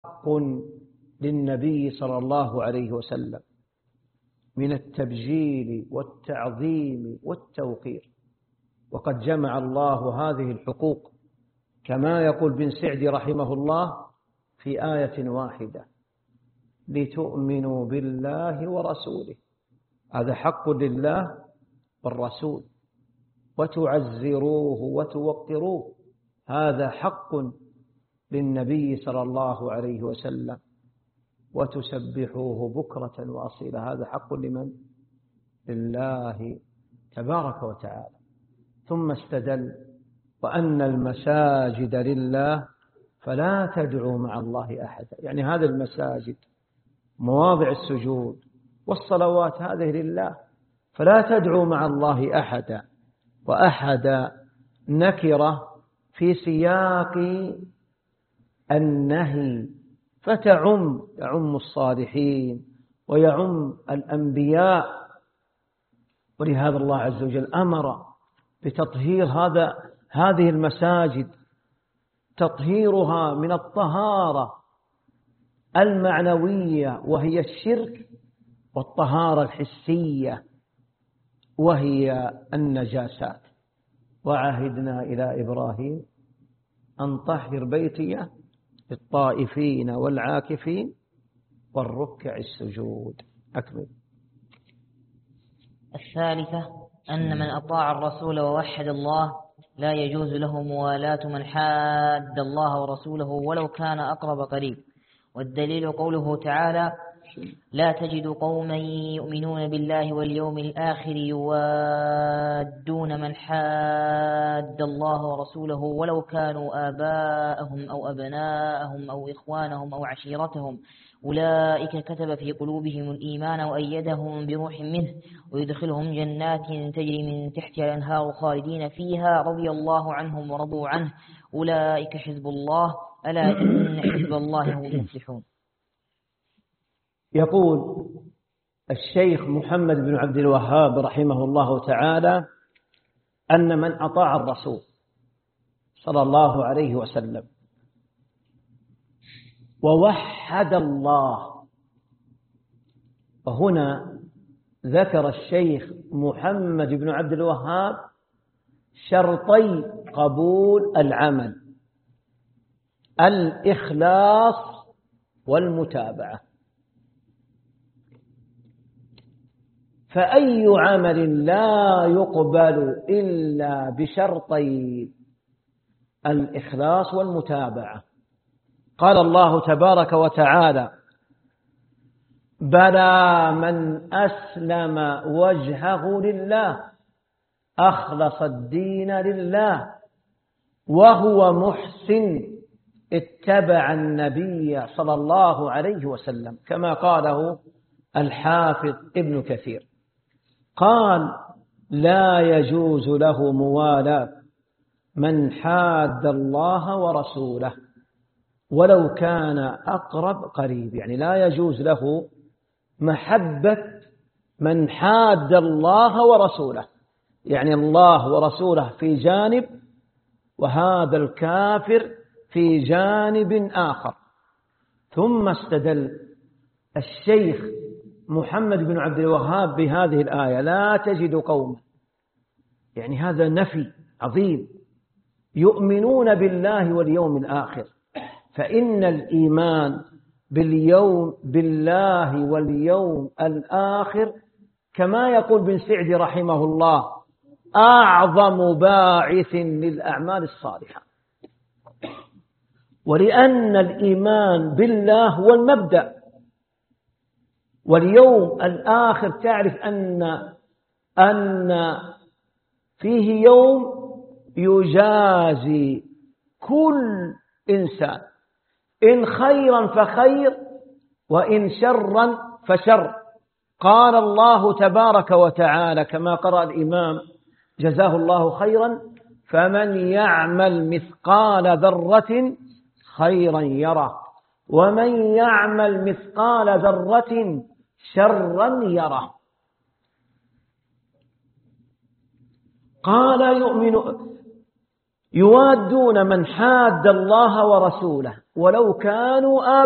حق للنبي صلى الله عليه وسلم من التبجيل والتعظيم والتوقير، وقد جمع الله هذه الحقوق كما يقول بن سعدي رحمه الله في آية واحدة: لتؤمنوا بالله ورسوله، هذا حق لله والرسول، وتعزروه وتوقروه، هذا حق للنبي صلى الله عليه وسلم، وتسبحوه بكرة وأصيلا، هذا حق لمن؟ لله تبارك وتعالى. ثم استدل: وأن المساجد لله فلا تدعوا مع الله أحدا، يعني هذه المساجد مواضع السجود والصلوات هذه لله، فلا تدعوا مع الله أحدا. وأحد نكرة في سياق النهي، فتعم الصالحين ويعم الأنبياء، ولهذا الله عز وجل أمر بتطهير هذه المساجد، تطهيرها من الطهارة المعنوية وهي الشرك، والطهارة الحسية وهي النجاسات. وعهدنا إلى إبراهيم أن طهر بيتي للطائفين والعاكفين والركع السجود. أكمل. الثالثة أن من أطاع الرسول ووحد الله لا يجوز له موالاة من حاد الله ورسوله ولو كان أقرب قريب. والدليل قوله تعالى: لا تجد قوما يؤمنون بالله واليوم الآخر يوادون من حاد الله ورسوله ولو كانوا آباءهم أو أبناءهم أو إخوانهم أو عشيرتهم أولئك كتب في قلوبهم الإيمان وأيدهم بروح منه ويدخلهم جنات تجري من تحتها الأنهار خالدين فيها رضي الله عنهم ورضوا عنه أولئك حزب الله ألا إن حزب الله هم المفلحون. يقول الشيخ محمد بن عبد الوهاب رحمه الله تعالى: أن من أطاع الرسول صلى الله عليه وسلم ووحد الله، وهنا ذكر الشيخ محمد بن عبد الوهاب شرطي قبول العمل: الإخلاص والمتابعة. فأي عمل لا يقبل إلا بشرطي الإخلاص والمتابعة. قال الله تبارك وتعالى: بلى من أسلم وجهه لله أخلص الدين لله وهو محسن اتبع النبي صلى الله عليه وسلم، كما قاله الحافظ ابن كثير. قال: لا يجوز له موالاة من حاد الله ورسوله ولو كان أقرب قريب، يعني لا يجوز له محبة من حاد الله ورسوله، يعني الله ورسوله في جانب وهذا الكافر في جانب آخر. ثم استدل الشيخ محمد بن عبد الوهاب بهذه الآية: لا تجد قوم، يعني هذا نفي عظيم، يؤمنون بالله واليوم الآخر، فإن الإيمان بالله واليوم الآخر كما يقول بن سعدي رحمه الله أعظم باعث للأعمال الصالحة. ولأن الإيمان بالله هو المبدأ، واليوم الآخر تعرف أن فيه يوم يجازي كل إنسان، إن خيرا فخير وإن شرا فشر. قال الله تبارك وتعالى كما قرأ الإمام جزاه الله خيرا: فمن يعمل مثقال ذرة خيرا يره ومن يعمل مثقال ذرة شرا يره. قال: يوادون من حاد الله ورسوله ولو كانوا